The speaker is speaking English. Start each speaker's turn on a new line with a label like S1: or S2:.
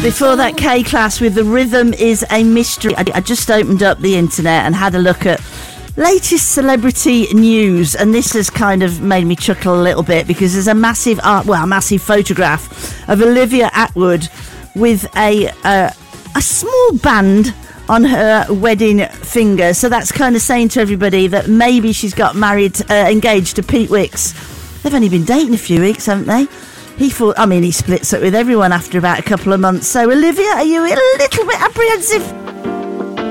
S1: Before that, K-Class with The Rhythm Is a Mystery. I just opened up the internet and had a look at latest celebrity news, and this has kind of made me chuckle a little bit because there's a massive photograph of Olivia Attwood with a small band on her wedding finger. So that's kind of saying to everybody that maybe she's got engaged to Pete Wicks. They've only been dating a few weeks, haven't they? He splits up with everyone after about a couple of months. So, Olivia, are you a little bit apprehensive